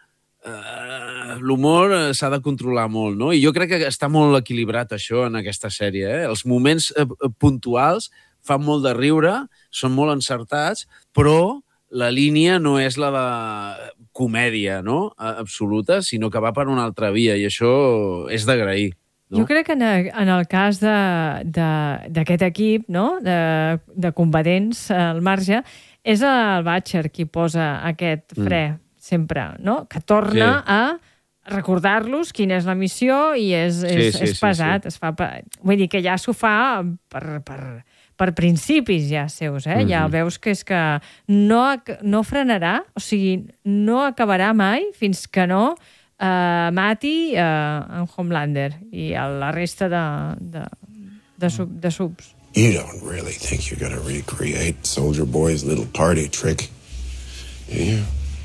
s'ha de controlar molt, no? I jo crec que està molt equilibrat això en aquesta sèrie, Els moments puntuals fan molt de riure, són molt encertats, però la línia no és la de comèdia, no?, absoluta, sinó que va per una altra via, i això és d'agrair. No? Jo crec que en el cas d'aquest equip, no?, de combatents al marge, és el Butcher qui posa aquest fre sempre, no?, que torna a recordar-los quina és la missió i és pesat. Es fa, vull dir que ja s'ho fa per principis ja seus, ja veus que és que no frenarà, o sigui, no acabarà mai fins que no mati en Homelander i la resta de subs. You don't really think you're gonna recreate Soldier Boy's little party trick, do you?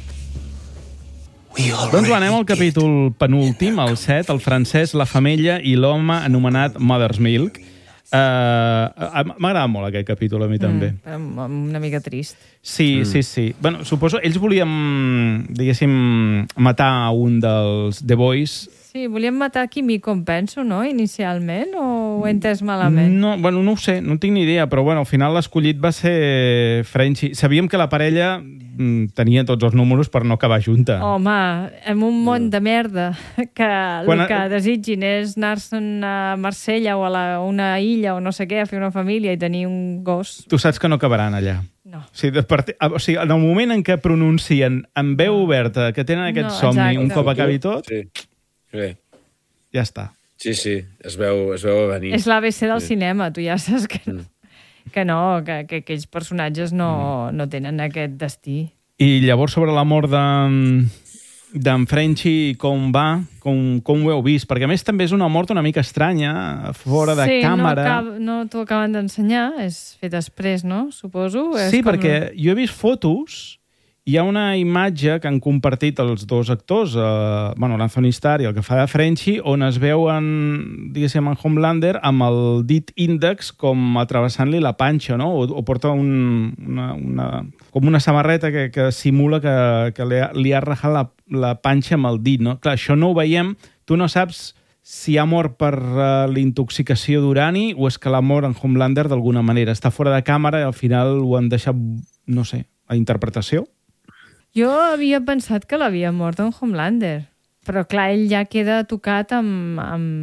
Doncs anem al capítol penúltim, el 7, el francès, la femella i l'home anomenat Mother's Milk. M'agrada molt aquest capítol, a mi també. Una mica trist. Sí. Bueno, suposo, ells volien, diguéssim, matar un dels The Boys. Sí, volien matar Kimiko, em penso, no?, inicialment, o ho he entès malament? No ho sé, no tinc ni idea, però bueno, al final l'escollit va ser Frenchie. Sabíem que la parella tenia tots els números per no acabar junta. Home, en un món de merda, que el que desitgin és anar-se'n a Marsella o a una illa o no sé què, a fer una família i tenir un gos. Tu saps que no acabaran allà. No. O sigui, en el moment en què pronuncien amb veu oberta que tenen aquest somni un cop acabi tot... Sí. Ja està. Sí, es veu a venir. És l'ABC del cinema, tu ja saps que que aquells personatges no tenen aquest destí. I llavors sobre la mort d'en Frenchie, com va? Com ho heu vist? Perquè a més també és una mort una mica estranya, fora de càmera. No t'ho acaben d'ensenyar, és fet després, no? Suposo. Sí, perquè jo he vist fotos. Hi ha una imatge que han compartit els dos actors, l'Anthony Starr i el que fa de Frenchie, on es veuen, diguéssim, en Homelander amb el dit índex com atravessant-li la panxa, no? O porta com una samarreta que simula que li ha rajat la panxa amb el dit, no? Clar, això no ho veiem. Tu no saps si ha mort per l'intoxicació d'urani o és que l'ha mort en Homelander d'alguna manera. Està fora de càmera i al final ho han deixat, no sé, a interpretació. Jo havia pensat que l'havia mort en Homelander, però clar, ell ja queda tocat amb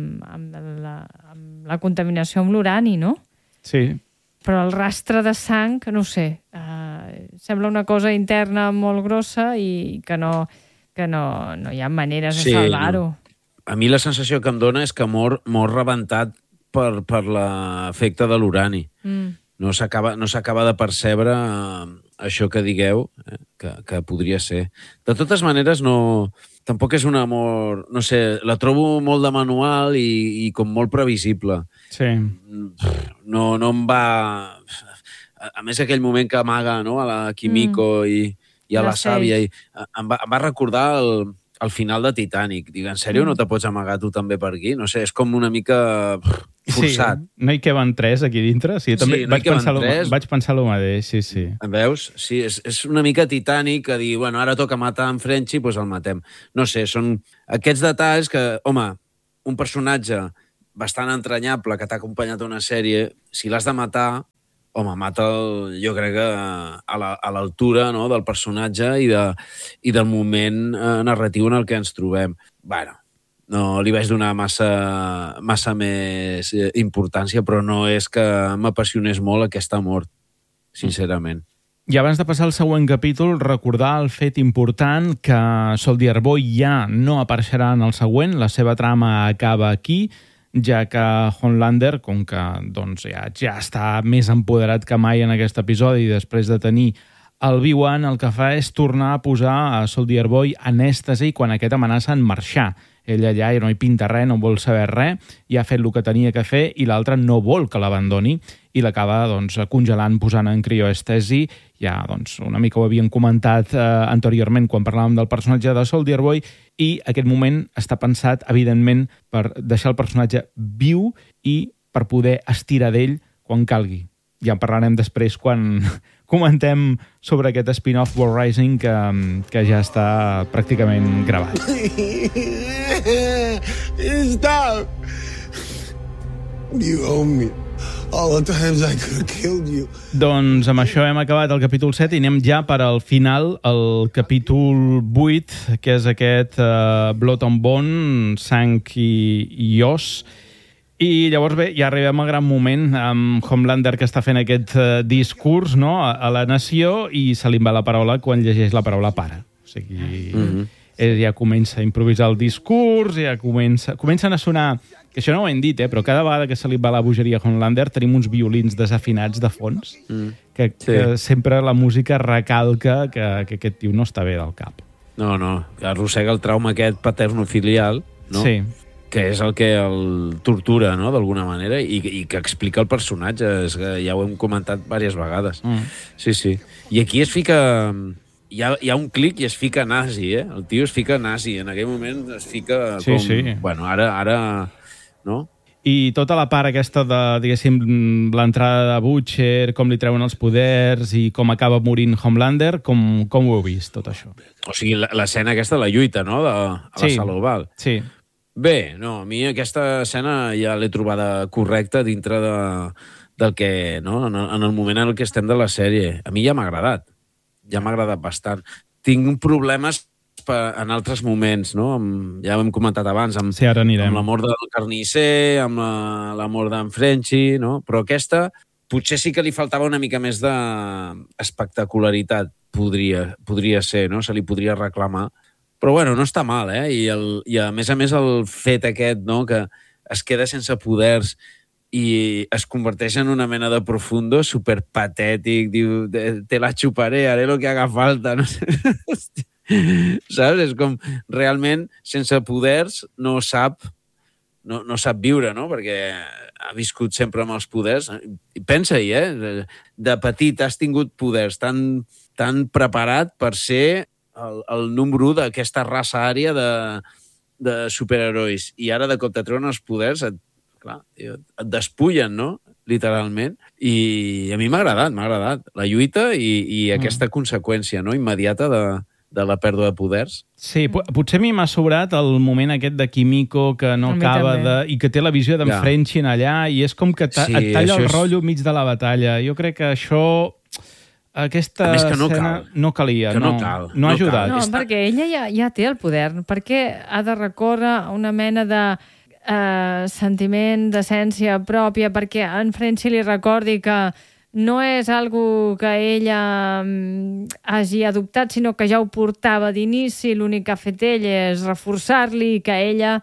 la contaminació amb l'urani, no? Sí. Però el rastre de sang, no ho sé, Sembla una cosa interna molt grossa i que no hi ha maneres de salvar-ho. A mi la sensació que em dona és que mor rebentat per l'efecte de l'urani. No s'acaba de percebre això que digueu, que podria ser. De totes maneres, tampoc és un amor... No sé, la trobo molt de manual i com molt previsible. Sí. No em va... A més, aquell moment que amaga, no?, a la Kimiko i a la sàvia, em va recordar el final de Titanic. Dic, en sèrio, no te pots amagar tu també per aquí? No sé, és com una mica forçat. Sí, no hi queben 3 aquí dintre? Sí, també vaig pensar el mateix, sí. Veus? Sí, és una mica Titanic que dir, bueno, ara toca matar en Frenchy, doncs el matem. No sé, són aquests detalls que, home, un personatge bastant entranyable que t'ha acompanyat a una sèrie, si l'has de matar, home, mata'l, jo crec que a l'altura, no?, del personatge i del moment narratiu en el que ens trobem. Bueno, no li vaig donar massa més importància, però no és que m'apassionés molt aquesta mort, sincerament. I abans de passar al següent capítol, recordar el fet important que Soldier Boy ja no apareixerà en el següent, la seva trama acaba aquí, ja que Homelander, com que doncs, ja està més empoderat que mai en aquest episodi, després de tenir el V1, el que fa és tornar a posar a Soldier Boy en èxtasi quan aquest amenaça en marxar. Ell allà no hi pinta res, no vol saber res, ja ha fet el que tenia que fer i l'altre no vol que l'abandoni i l'acaba doncs, congelant, posant en crioestesi. Ja doncs, una mica ho havíem comentat anteriorment quan parlàvem del personatge de Soldier Boy i aquest moment està pensat, evidentment, per deixar el personatge viu i per poder estirar d'ell quan calgui. Ja en parlarem després quan comentem sobre aquest spin-off War Rising que ja està pràcticament gravat. Stop! You owe me. All the times I could have killed you. Doncs amb això hem acabat el capítol 7 i anem ja per al final, el capítol 8, que és aquest Blood and Bone, sang i os. I llavors, bé, ja arribem al gran moment amb Homelander que està fent aquest discurs, no?, a la nació i se li va la paraula quan llegeix la paraula pare. O sigui, ell ja comença a improvisar el discurs, ja comencen a sonar, que això no ho hem dit, però cada vegada que se li va la bogeria a Homelander tenim uns violins desafinats de fons, que sempre la música recalca que aquest tio no està bé del cap. No, arrossega el trauma aquest paternofilial, no? Sí. Que és el que el tortura, no?, d'alguna manera, i que explica el personatge. És que ja ho hem comentat diverses vegades. Sí. I aquí es fica... Hi ha un clic i es fica nazi, El tio es fica nazi. En aquell moment es fica com... Sí. Bueno, ara... No? I tota la part aquesta de, diguéssim, l'entrada de Butcher, com li treuen els poders i com acaba morint Homelander, com ho heu vist, tot això? O sigui, l'escena aquesta, la lluita, no?, a la sala oval. Sí. Bé, no, a mi aquesta escena ja l'he trobada correcta dintre del que, no?, en el moment en què estem de la sèrie. A mi ja m'ha agradat bastant. Tinc problemes en altres moments, no?, ja ho hem comentat abans, amb la mort del carnisser, amb la mort d'en Frenchy, no?, però aquesta potser sí que li faltava una mica més d'espectacularitat, podria ser, no?, se li podria reclamar. Però bueno, no està mal, I a més el fet aquest, no?, que es queda sense poders i es converteix en una mena de profundo superpatètic, diu, te la chuparé, haré lo que haga falta, no sé. Saps? És com, realment, sense poders no sap viure, no?, perquè ha viscut sempre amb els poders. I pensa-hi, de petit has tingut poders tan preparat per ser el número 1 d'aquesta raça ària de superherois. I ara, de cop te treuen els poders, et despullen, no?, literalment. I a mi m'ha agradat la lluita i aquesta conseqüència, no?, immediata de la pèrdua de poders. Sí, potser a mi m'ha sobrat el moment aquest de Kimiko que no acaba i que té la visió d'en Frenchy allà i és com que et talla el rotllo mig de la batalla. Jo crec que això... Aquesta escena no calia, no ha ajudat. No, perquè ella ja té el poder. Per què ha de recórrer a una mena de sentiment, d'essència pròpia, perquè en Frenchy li recordi que no és algo que ella hagi adoptat, sinó que ja ho portava d'inici, l'únic que ha fet ell és reforçar-li, que ella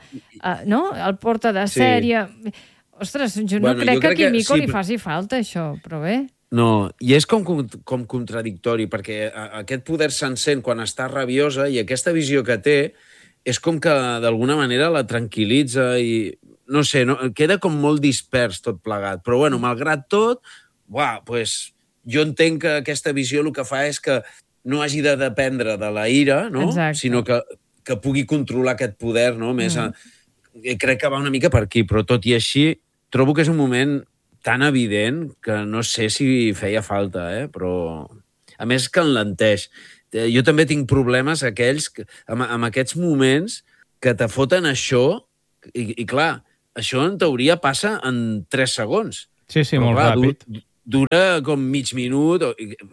el porta de sèrie. Ostres, jo no crec que a Kimiko li faci falta això, però bé. No, i és com contradictori, perquè aquest poder se'n sent quan està rabiosa i aquesta visió que té és com que d'alguna manera la tranquil·litza i, no sé, queda com molt dispers tot plegat. Però, bueno, malgrat tot, pues, jo entenc que aquesta visió el que fa és que no hagi de dependre de la ira, no? Sinó que pugui controlar aquest poder, no? Més crec que va una mica per aquí, però tot i així trobo que és un moment tan evident que no sé si feia falta, però a més que enlenteix. Jo també tinc problemes aquells amb aquests moments que te foten això i clar, això en teoria passa en 3 segons. Sí, però, molt ràpid. Dura com mig minut,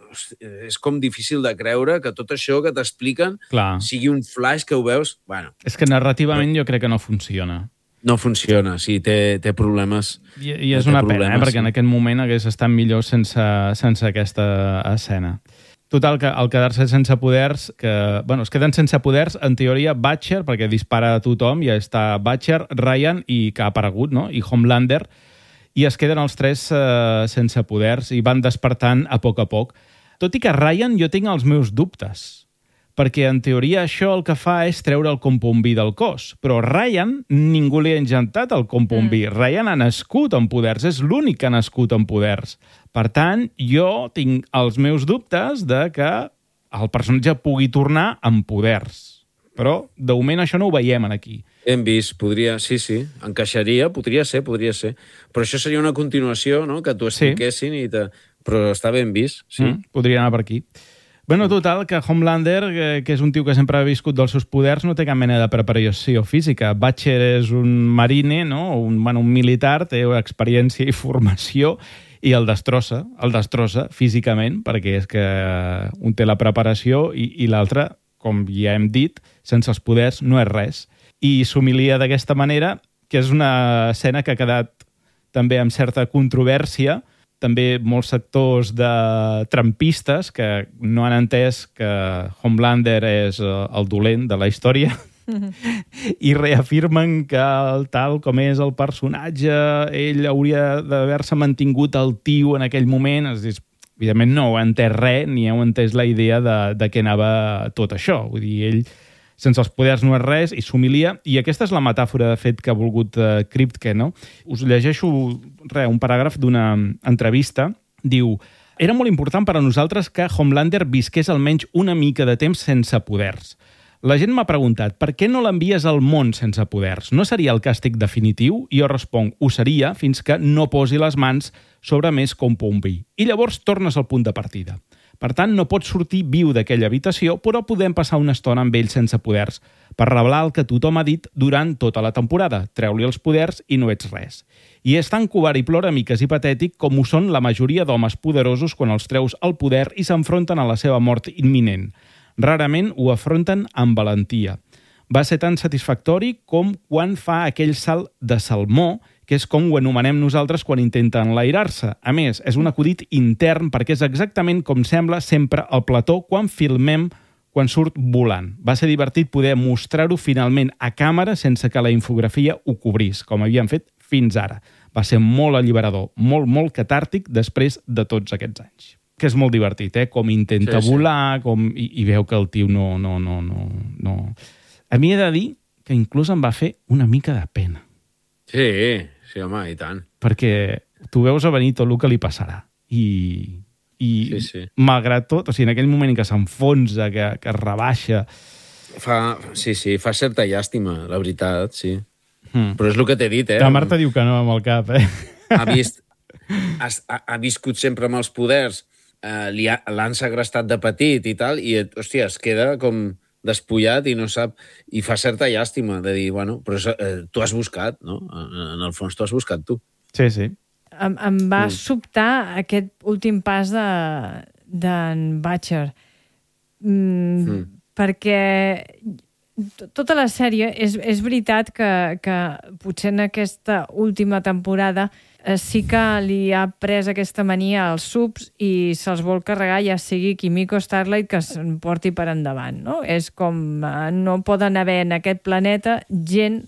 és com difícil de creure que tot això que t'expliquen sigui un flash que ho veus... Bueno, és que narrativament jo crec que no funciona. No funciona, sí, té problemes. I és una pena, perquè en aquest moment hagués estat millor sense aquesta escena. Total, que al quedar-se sense poders, es queden sense poders, en teoria, Butcher, perquè dispara a tothom, ja està Butcher, Ryan, i que ha aparegut, no? I Homelander, i es queden els 3 sense poders i van despertant a poc. Tot i que Ryan jo tinc els meus dubtes, perquè en teoria això el que fa és treure el compound V del cos. Però Ryan, ningú li ha injectat el compound V. Ryan ha nascut amb poders, és l'únic que ha nascut amb poders. Per tant, jo tinc els meus dubtes de que el personatge pugui tornar amb poders. Però, de moment, això no ho veiem aquí. Hem vist, podria... Sí, encaixaria, podria ser. Però això seria una continuació, no?, que t'ho expliquessin, però està ben vist, sí. Podria anar per aquí. Bueno, total, que Homelander, que és un tio que sempre ha viscut dels seus poders, no té cap mena de preparació física. Butcher és un marine, no? un militar, té experiència i formació, i el destrossa físicament, perquè és que un té la preparació i l'altre, com ja hem dit, sense els poders no és res. I s'humilia d'aquesta manera, que és una escena que ha quedat també amb certa controvèrsia, també molts sectors de trumpistes que no han entès que Homelander és el dolent de la història i reafirmen que tal com és el personatge, ell hauria d'haver-se mantingut altiu en aquell moment. Evidentment no heu entès res ni heu entès la idea de què anava tot això. Vull dir, ell sense els poders no és res, i s'humilia, i aquesta és la metàfora, de fet, que ha volgut Kripke, no? Us llegeixo un paràgraf d'una entrevista. Diu: era molt important per a nosaltres que Homelander visqués almenys una mica de temps sense poders. La gent m'ha preguntat, per què no l'envies al món sense poders? No seria el càstig definitiu? I jo responc, ho seria fins que no posi les mans sobre més compound V. I llavors tornes al punt de partida. Per tant, no pots sortir viu d'aquella habitació, però podem passar una estona amb ell sense poders, per revelar el que tothom ha dit durant tota la temporada. Treu-li els poders i no ets res. I és tan covard i ploramiques i patètic com ho són la majoria d'homes poderosos quan els treus el poder i s'enfronten a la seva mort imminent. Rarament ho afronten amb valentia. Va ser tan satisfactori com quan fa aquell salt de salmó, que és com ho anomenem nosaltres quan intenta enlairar-se. A més, és un acudit intern perquè és exactament com sembla sempre el plató quan filmem quan surt volant. Va ser divertit poder mostrar-ho finalment a càmera sense que la infografia ho cobrís, com havíem fet fins ara. Va ser molt alliberador, molt catàrtic després de tots aquests anys. Que és molt divertit, com intenta volar, i veu que el tio no. A mi he de dir que inclús em va fer una mica de pena. Sí, home, i tant. Perquè tu veus a venir tot el que li passarà. I malgrat tot, o sigui, en aquell moment que s'enfonsa, que es rebaixa... Fa certa llàstima, la veritat, sí. Però és el que t'he dit, La Marta diu que no amb el cap, Ha viscut sempre amb els poders, l'han segrestat de petit i tal, i, hòstia, es queda com despullat i no sap... I fa certa llàstima de dir, bueno, però tu has buscat, no? En el fons tu has buscat tu. Sí. Em va sobtar aquest últim pas d'en Butcher. Perquè tota la sèrie és veritat que potser en aquesta última temporada sí que li ha pres aquesta mania als subs i se'ls vol carregar, ja sigui Kimiko Starlight, que se'n porti per endavant, no? És com no poden haver en aquest planeta gent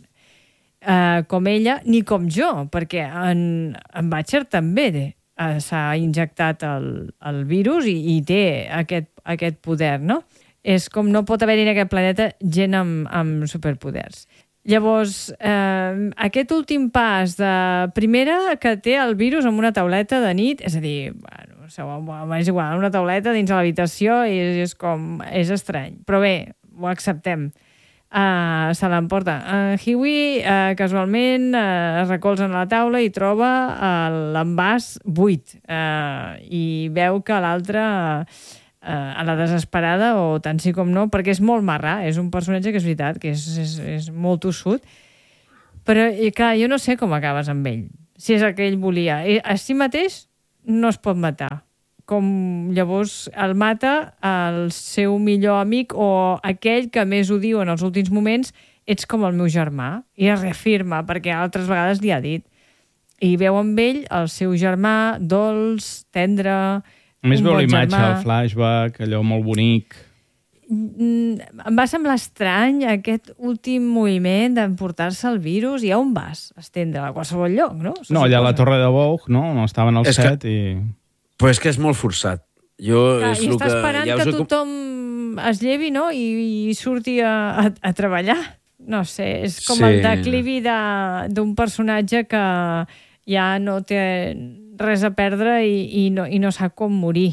com ella ni com jo, perquè en Butcher també s'ha injectat el virus i té aquest poder, no? És com no pot haver-hi en aquest planeta gent amb superpoders. Llavors, aquest últim pas de primera que té el virus amb una tauleta de nit, és a dir, bueno, és igual, una tauleta dins de l'habitació és estrany. Però bé, ho acceptem. Se l'emporta. Huey casualment es recolza en la taula i troba l'envàs buit i veu que l'altre a la desesperada, o tant sí com no, perquè és molt marrà, és un personatge que és veritat, que és molt tossut, però clar, jo no sé com acabes amb ell, si és el que ell volia. A si mateix no es pot matar, com llavors el mata el seu millor amic o aquell que més ho diu en els últims moments, ets com el meu germà, i es reafirma, perquè altres vegades li ha dit, i veu amb ell el seu germà dolç, tendre. A més veu l'imatge, el flashback, allò molt bonic. Em va semblar estrany aquest últim moviment d'emportar-se el virus. I a on vas? Estendre a qualsevol lloc, no? No, allà a la Torre de Vogue, no? On estaven al set i... Però és que és molt forçat. I està esperant que tothom es llevi, no? I surti a treballar. No sé, és com el declivi d'un personatge que ja no té res a perdre i no sap com morir.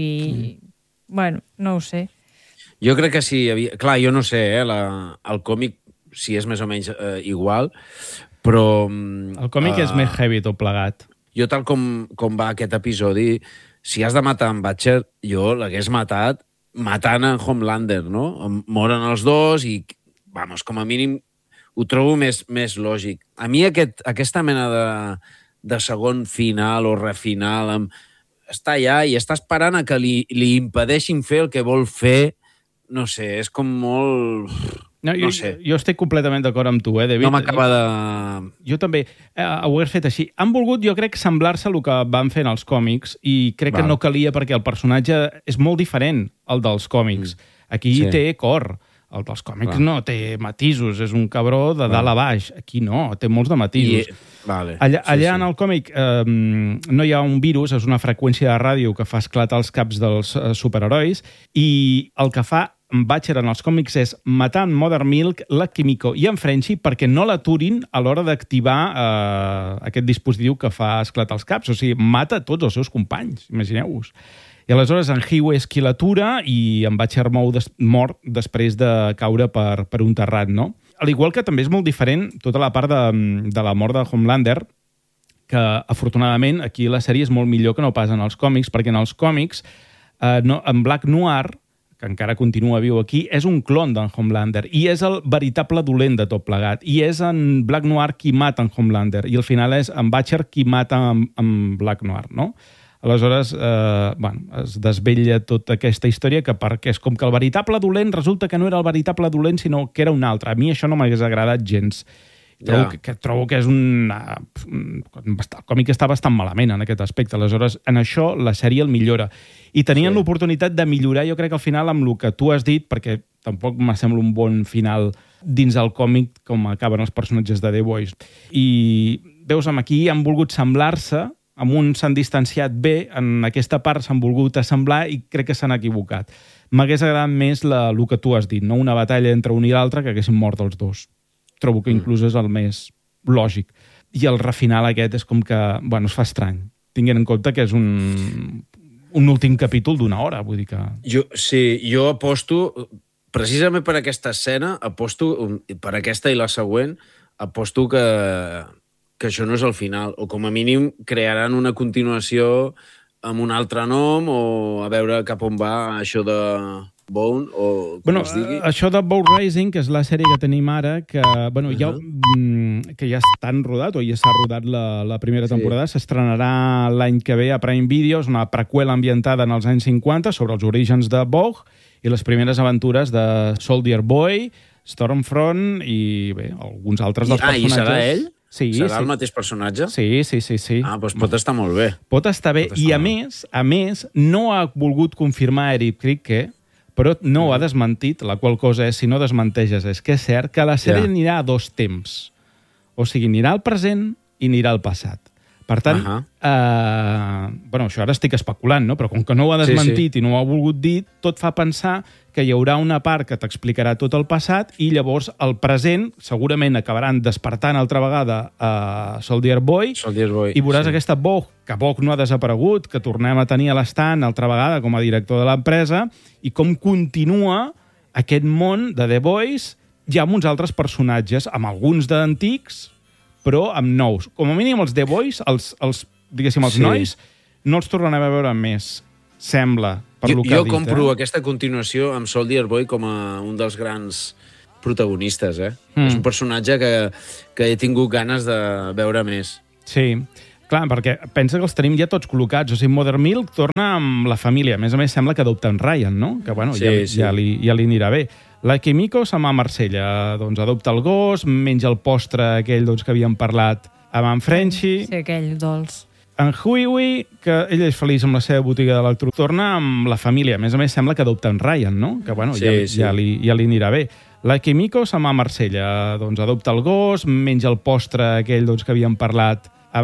Bueno, no ho sé. Jo crec que sí. Clar, jo no sé, el còmic si és més o menys igual, però... El còmic és més heavy tot plegat. Jo, tal com va aquest episodi, si has de matar en Butcher, jo l'hagués matat matant en Homelander, no? Moren els dos i, vamos, com a mínim ho trobo més lògic. A mi aquesta mena de segon final o refinal està allà i està esperant a que li impedeixin fer el que vol fer. No sé, és com molt... No sé. Jo estic completament d'acord amb tu, David. No m'acaba de... Jo també ho hagués fet així. Han volgut, jo crec, semblar-se al que van fer en els còmics i crec que no calia perquè el personatge és molt diferent al dels còmics. Aquí té cor. El dels còmics no té matisos, és un cabró de dalt a baix. Aquí no, té molts de matisos. Allà en el còmic no hi ha un virus, és una freqüència de ràdio que fa esclatar els caps dels superherois i el que fa Butcher en els còmics és matar en Mother Milk, la Kimiko i en Frenchie perquè no l'aturin a l'hora d'activar aquest dispositiu que fa esclatar els caps. O sigui, mata tots els seus companys, imagineu-vos. I aleshores en Huey és qui l'atura i en Butcher mor després de caure per un terrat, no? Al igual que també és molt diferent tota la part de la mort de Homelander, que afortunadament aquí la sèrie és molt millor que no pas en els còmics, perquè en els còmics, en Black Noir, que encara continua viu aquí, és un clon d'en Homelander i és el veritable dolent de tot plegat. I és en Black Noir qui mata en Homelander i al final és en Butcher qui mata en Black Noir, no? Aleshores, es desvetlla tota aquesta història perquè és com que el veritable dolent resulta que no era el veritable dolent, sinó que era un altre. A mi això no m'hagués agradat gens. Trobo que és el còmic està bastant malament en aquest aspecte. Aleshores, en això la sèrie el millora. I tenien l'oportunitat de millorar, jo crec que al final, amb el que tu has dit, perquè tampoc me sembla un bon final dins el còmic com acaben els personatges de The Boys. I veus, aquí han volgut semblar-se, amb un s'han distanciat bé, en aquesta part s'han volgut assemblar i crec que s'han equivocat. M'hagués agradat més el que tu has dit, no? Una batalla entre un i l'altre que haguessin mort els dos. Trobo que inclús és el més lògic. I el refinal aquest és com que, es fa estrany, tinguent en compte que és un últim capítol d'una hora, vull dir que... Jo aposto, precisament per aquesta escena, per aquesta i la següent, aposto que això no és el final, o com a mínim crearan una continuació amb un altre nom, o a veure cap on va això de Bone, o com es digui. Això de Bone Rising, que és la sèrie que tenim ara, que ja estan rodat, o ja s'ha rodat la primera temporada, s'estrenarà l'any que ve a Prime Video, és una preqüela ambientada en els anys 50 sobre els orígens de Vogue i les primeres aventures de Soldier Boy, Stormfront i alguns altres dels personatges. I serà ell? Sí, Serà sí. el mateix personatge? Sí. Ah, doncs pot estar molt bé. Pot estar bé. Pot estar I a més, no ha volgut confirmar Eric Kripke, però no ho ha desmentit, la qual cosa és, si no desmenteges, és que és cert que la sèrie anirà a 2 temps. O sigui, anirà al present i anirà al passat. Per tant, bueno, això ara estic especulant, no? Però com que no ho ha desmentit i no ho ha volgut dir, tot fa pensar que hi haurà una part que t'explicarà tot el passat i llavors el present segurament acabaran despertant altra vegada a Soldier Boy i veuràs aquesta Vogue, que Vogue no ha desaparegut, que tornem a tenir a l'estant altra vegada com a director de l'empresa i com continua aquest món de The Boys ja amb uns altres personatges, amb alguns d'antics, però amb nous. Com a mínim els The Boys, diguéssim, els nois, no els tornarem a veure més, sembla, per lo que ha dit. Jo compro aquesta continuació amb Soldier Boy com a un dels grans protagonistes, És un personatge que he tingut ganes de veure més. Sí, clar, perquè pensa que els tenim ja tots col·locats. O sigui, Mother Milk torna amb la família. A més, s'embla que adopta en Ryan, no? Que, bueno, ja li anirà bé. La Kimiko se'n va a Marsella, doncs adopta el gos, menja el postre aquell que havíem parlat amb en Frenchie. Sí, aquell dolç. En Huey, que ell és feliç amb la seva botiga d'electro, torna amb la família. A més, sembla que adopta en Ryan, no? Que, bueno, ja li anirà bé. La Kimiko se'n va a Marsella, doncs adopta el gos, menja el postre aquell que havíem parlat